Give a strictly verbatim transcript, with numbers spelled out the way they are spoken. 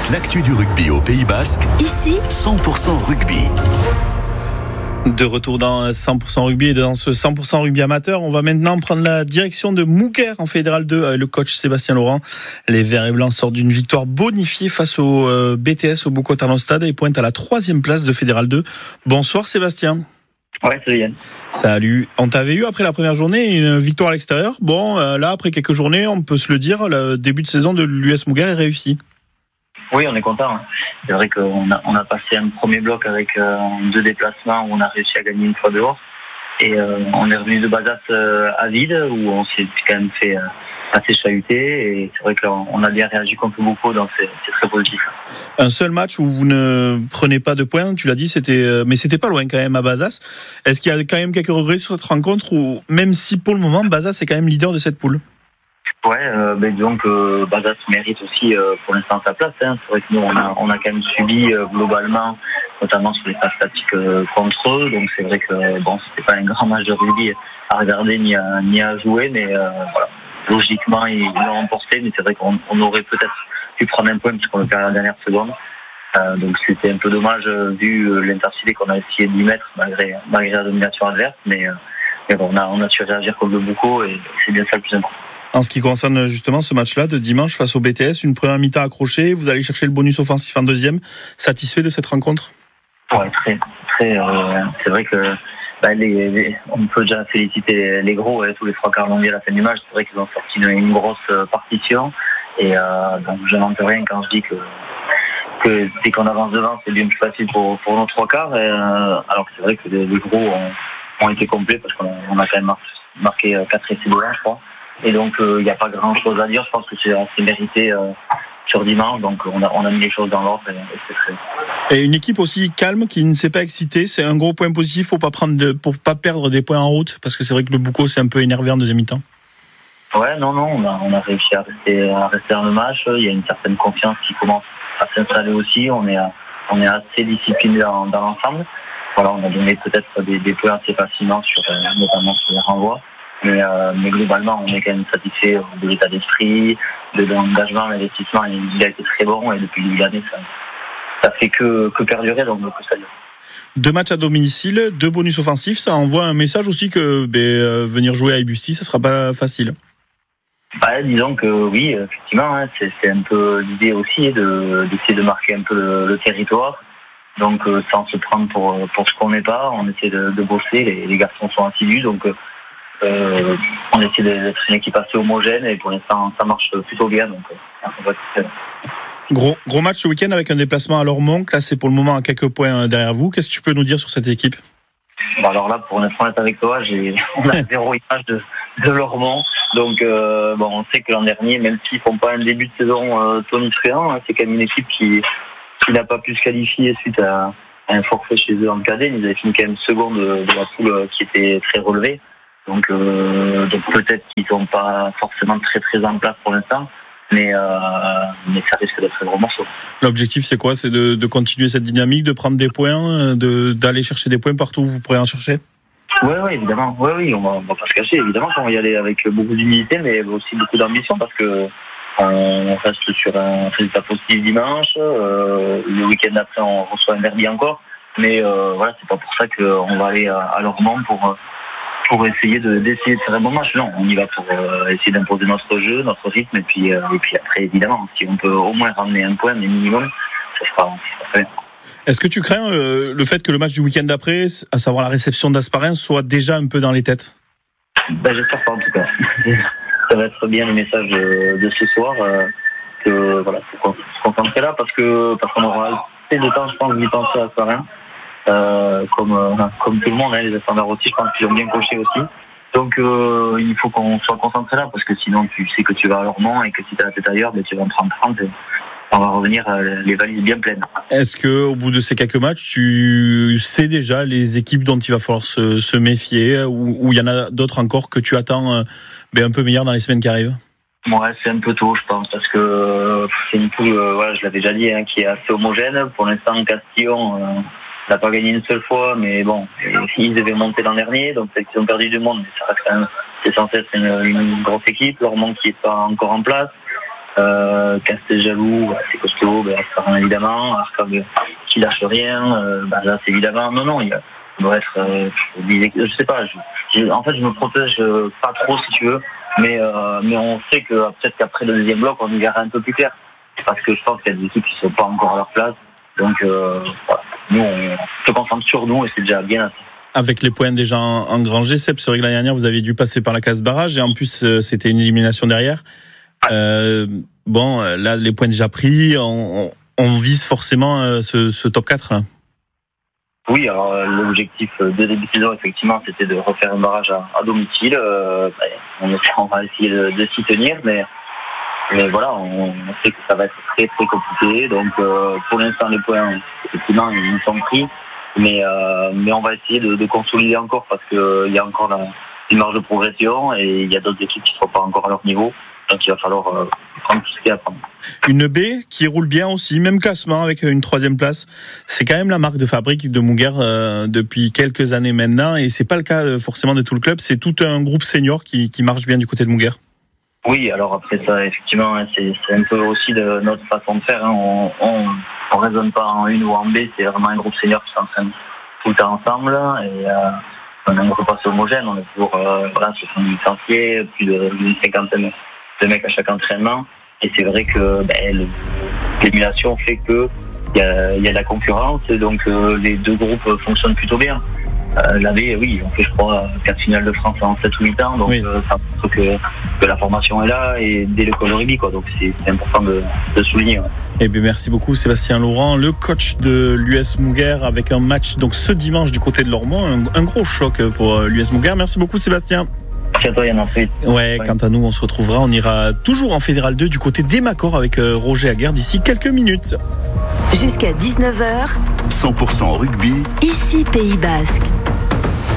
L'actu du rugby au Pays Basque, ici cent pour cent rugby. De retour dans cent pour cent rugby et dans ce cent pour cent rugby amateur, on va maintenant prendre la direction de Mouguer en Fédéral deux avec le coach Sébastien Laurent. Les Verts et Blancs sortent d'une victoire bonifiée face au euh, B T S au Bocotano Stade et pointent à la troisième place de Fédéral deux. Bonsoir Sébastien. Ouais, salut Yann. Salut. On t'avait eu après la première journée une victoire à l'extérieur. Bon, euh, là après quelques journées, on peut se le dire, le début de saison de l'U S Mouguer est réussi. Oui, on est content. Hein. C'est vrai qu'on a, on a passé un premier bloc avec euh, deux déplacements où on a réussi à gagner une fois dehors. Et euh, on est revenu de Bazas euh, à vide, où on s'est quand même fait euh, assez chahuter. Et c'est vrai qu'on a bien réagi contre beaucoup, donc c'est, c'est très positif. Un seul match où vous ne prenez pas de points, tu l'as dit, c'était, euh, mais c'était pas loin quand même à Bazas. Est-ce qu'il y a quand même quelques regrets sur cette rencontre, ou même si pour le moment Bazas est quand même leader de cette poule? Ouais, euh, ben disons que Bazas mérite aussi euh, pour l'instant sa place. Hein. C'est vrai que nous on a, on a quand même subi euh, globalement, notamment sur les phases statiques euh, contre eux. Donc c'est vrai que bon, c'était pas un grand match de rugby à regarder ni à, ni à jouer, mais euh, voilà, logiquement ils l'ont emporté. Mais c'est vrai qu'on on aurait peut-être pu prendre un point puisqu'on le perd à la dernière seconde. Euh, donc c'était un peu dommage euh, vu euh, l'intensité qu'on a essayé d'y mettre malgré malgré la domination adverse. Mais euh, Mais bon, on a, on a su réagir comme le beaucoup et c'est bien ça le plus important. En ce qui concerne justement ce match-là de dimanche face au B T S, une première mi-temps accrochée, vous allez chercher le bonus offensif en deuxième. Satisfait de cette rencontre? Ouais, très, très. Euh, c'est vrai que bah, les, les, on peut déjà féliciter les, les gros, hein, tous les trois quarts longués à la fin du match. C'est vrai qu'ils ont sorti une, une grosse partition et euh, donc je n'invente rien quand je dis que que dès qu'on avance devant, c'est bien plus facile pour pour nos trois quarts. Et, euh, alors que c'est vrai que les, les gros ont ont été complets parce qu'on a, on a quand même marqué quatre essais de un, je crois. Et donc, il euh, n'y a pas grand-chose à dire. Je pense que c'est assez mérité euh, sur dimanche. Donc, on a, on a mis les choses dans l'ordre et, et c'est très... Et une équipe aussi calme qui ne s'est pas excitée, c'est un gros point positif pour pas prendre de, pour pas perdre des points en route, parce que c'est vrai que le Boucau s'est un peu énervé en deuxième mi-temps. Ouais, non, non, on a, on a réussi à rester, à rester dans le match. Il y a une certaine confiance qui commence à s'installer aussi. On est, on est assez discipliné dans, dans l'ensemble. Voilà, on a donné peut-être des, des points assez facilement, sur, euh, notamment sur les renvois. Mais, euh, mais globalement, on est quand même satisfait de l'état d'esprit, de l'engagement, l'investissement. Il a été très bon et depuis le début de l'année, ça, ça fait que, que perdurer, donc beaucoup ça. Deux matchs à domicile, deux bonus offensifs, ça envoie un message aussi que ben, euh, venir jouer à Ibusti, ça sera pas facile. Bah, disons que oui, effectivement, hein, c'est, c'est un peu l'idée aussi de, d'essayer de marquer un peu le, le territoire. Donc euh, sans se prendre pour pour ce qu'on n'est pas, on essaie de, de bosser, les, les garçons sont assidus, donc euh, on essaie d'être une équipe assez homogène et pour l'instant ça marche plutôt bien. Donc, on va être... Gros, gros match ce week-end avec un déplacement à Lormont, classé pour le moment à quelques points derrière vous. Qu'est-ce que tu peux nous dire sur cette équipe? Bon, alors là, pour être honnête avec toi, j'ai on a zéro image de, de Lormont. Donc euh, bon, on sait que l'an dernier, même s'ils font pas un début de saison euh, tonitruant, hein, c'est quand même une équipe qui qui n'a pas pu se qualifier suite à un forfait chez eux en cadet. Ils avaient fini quand même second de, de la poule qui était très relevée. Donc, euh, donc peut-être qu'ils ne sont pas forcément très très en place pour l'instant, mais, euh, mais ça risque d'être un gros morceau. L'objectif c'est quoi? C'est de, de continuer cette dynamique, de prendre des points, de, d'aller chercher des points partout où vous pourrez en chercher? Oui, oui, évidemment. Oui, oui, on va, on va pas se cacher. Évidemment qu'on va y aller avec beaucoup d'humilité, mais aussi beaucoup d'ambition parce que on reste sur un résultat positif dimanche. Euh, le week-end après, on reçoit un derby encore. Mais euh, voilà, c'est pas pour ça qu'on va aller à, à Lormont pour pour essayer de d'essayer de faire un bon match. Non, on y va pour euh, essayer d'imposer notre jeu, notre rythme, et puis euh, et puis après, évidemment, si on peut au moins ramener un point, mais minimum, ça sera, ça sera bien. Est-ce que tu crains euh, le fait que le match du week-end d'après, à savoir la réception d'Asparens, soit déjà un peu dans les têtes? Ben, j'espère pas en tout cas. Ça va être bien le message de, de ce soir, euh, que voilà, faut se concentrer là parce que parce qu'on aura assez de temps, je pense, d'y penser à Sarin, euh, comme euh, comme tout le monde, hein, les standards aussi, je pense qu'ils ont bien coché aussi. Donc euh, il faut qu'on soit concentré là parce que sinon tu sais que tu vas à Lormont et que si tu as la tête ailleurs, ben, tu vas en prendre trente et on va revenir euh, les valises bien pleines. Est-ce que au bout de ces quelques matchs, tu sais déjà les équipes dont il va falloir se, se méfier, ou il y en a d'autres encore que tu attends euh, ben, un peu meilleures dans les semaines qui arrivent? Ouais, c'est un peu tôt, je pense, parce que euh, c'est une poule, euh, voilà, je l'avais déjà dit, hein, qui est assez homogène. Pour l'instant, Castillon euh, n'a pas gagné une seule fois, mais bon, ils devaient monter l'an dernier, donc peut-être qu'ils ont perdu du monde, mais ça reste quand même, c'est censé être une, une grosse équipe. Lormont qui est pas encore en place. Euh, Casteljaloux, c'est costaud, ben, Ascarin évidemment, Arcog qui lâche rien, euh, ben, là c'est évidemment, non, non, il, y a, il doit être, euh, je, je sais pas, je, je, en fait je me protège pas trop si tu veux, mais, euh, mais on sait que peut-être qu'après le deuxième bloc on y verra un peu plus clair, parce que je pense qu'il y a des équipes qui sont pas encore à leur place, donc euh, voilà. Nous on se concentre sur nous et c'est déjà bien assez. Avec les points déjà engrangés, Seb, c'est vrai que l'année dernière vous avez dû passer par la case barrage et en plus c'était une élimination derrière. Euh, bon, là, les points déjà pris, on, on, on vise forcément euh, ce, ce top quatre. Là. Oui, alors euh, l'objectif de début de saison, effectivement, c'était de refaire un barrage à, à domicile. Euh, on, on va essayer de, de s'y tenir, mais, mais voilà, on, on sait que ça va être très très compliqué. Donc, euh, pour l'instant, les points, effectivement, ils sont pris, mais, euh, mais on va essayer de, de consolider encore parce qu'il euh, y a encore la, une marge de progression et il y a d'autres équipes qui ne sont pas encore à leur niveau. Donc il va falloir euh, prendre tout ce qu'il y a à prendre. Une baie qui roule bien aussi, même classement avec une troisième place. C'est quand même la marque de fabrique de Munger euh, depuis quelques années maintenant, et c'est pas le cas forcément de tout le club. C'est tout un groupe senior qui, qui marche bien du côté de Munger. Oui, alors après ça, effectivement, c'est, c'est un peu aussi de notre façon de faire. Hein. On, on, on raisonne pas en une ou en B. C'est vraiment un groupe senior qui s'entraîne tout le temps ensemble, et euh, on a un groupe assez homogène. On est toujours euh, voilà, soixante-dix licenciés, plus de, d'une cinquantaine de mecs à chaque entraînement, et c'est vrai que ben, l'émulation fait que il y a, y a de la concurrence, et donc euh, les deux groupes fonctionnent plutôt bien. Euh, la B, oui, on fait je crois quatre finales de France en sept ou huit ans, donc oui. euh, ça montre que, que la formation est là et dès l'école rugby, quoi, donc c'est, c'est important de, de souligner. Ouais. Eh bien, merci beaucoup Sébastien Laurent, le coach de l'U S Munger, avec un match donc ce dimanche du côté de Lormont, un, un gros choc pour l'U S Munger. Merci beaucoup Sébastien. Merci à toi, Yann. Ouais, ouais, quant à nous, on se retrouvera. On ira toujours en Fédéral deux du côté d'Emacor avec euh, Roger Aguerre d'ici quelques minutes. Jusqu'à dix-neuf heures, cent pour cent rugby, ici Pays Basque.